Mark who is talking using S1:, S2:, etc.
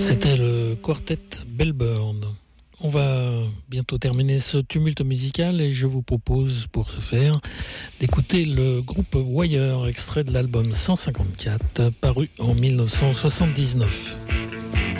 S1: C'était le quartet Bellbird. On va bientôt terminer ce tumulte musical et je vous propose pour ce faire d'écouter le groupe Wire, extrait de l'album 154 paru en 1979.